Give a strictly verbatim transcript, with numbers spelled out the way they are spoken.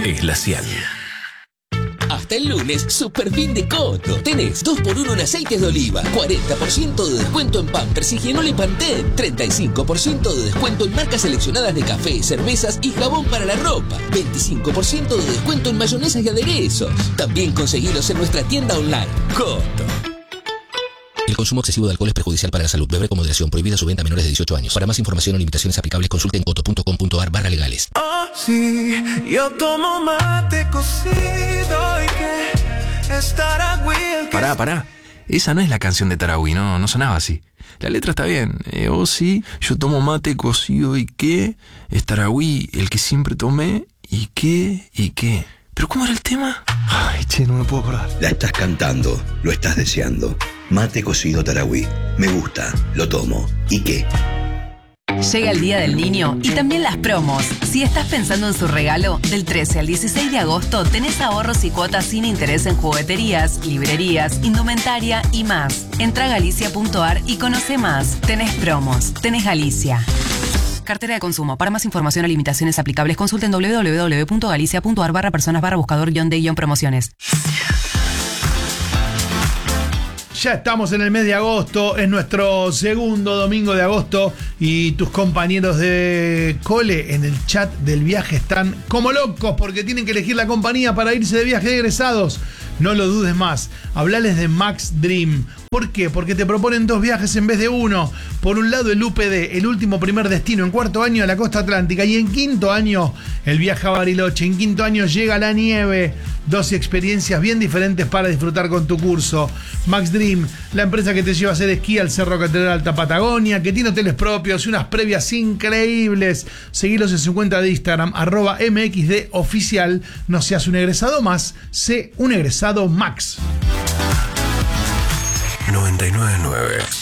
es Glacial. Hasta el lunes, Super Fin de Coto. Tenés dos por uno en aceites de oliva, cuarenta por ciento de descuento en Pampers, Higienol y Pantene, treinta y cinco por ciento de descuento en marcas seleccionadas de café, cervezas y jabón para la ropa, veinticinco por ciento de descuento en mayonesas y aderezos. También conseguilos en nuestra tienda online. Coto. El consumo excesivo de alcohol es perjudicial para la salud. Beber con moderación. Prohibida su venta a menores de dieciocho años. Para más información o limitaciones aplicables, consulte en coto punto com punto a r barra legales. Oh, sí, yo tomo mate cocido y que es Taragüí. Pará, pará. Esa no es la canción de Taragüí, no, no sonaba así. La letra está bien. Eh, oh, sí, yo tomo mate cocido y que es Taragüí, el que siempre tomé y que, y que... ¿Pero cómo era el tema? Ay, che, no me puedo acordar. La estás cantando, lo estás deseando. Mate cocido Taragüí. Me gusta, lo tomo. ¿Y qué? Llega el Día del Niño y también las promos. Si estás pensando en su regalo, del trece al dieciséis de agosto tenés ahorros y cuotas sin interés en jugueterías, librerías, indumentaria y más. Entra a galicia punto a r y conoce más. Tenés promos. Tenés Galicia. Cartera de consumo. Para más información o limitaciones aplicables, consulten doble u doble u doble u punto galicia punto a r barra personas barra buscador guión de guión promociones. Ya estamos en el mes de agosto, es nuestro segundo domingo de agosto y tus compañeros de cole en el chat del viaje están como locos porque tienen que elegir la compañía para irse de viaje de egresados. No lo dudes más, hablales de Max Dream. ¿Por qué? Porque te proponen dos viajes en vez de uno. Por un lado el U P D, el último primer destino en cuarto año a la costa atlántica, y en quinto año el viaje a Bariloche. En quinto año llega la nieve. Dos experiencias bien diferentes para disfrutar con tu curso. Max Dream, la empresa que te lleva a hacer esquí al Cerro Catedral Alta Patagonia, que tiene hoteles propios y unas previas increíbles. Seguilos en su cuenta de Instagram, arroba M X D oficial. No seas un egresado más, sé un egresado Max. noventa y nueve punto nueve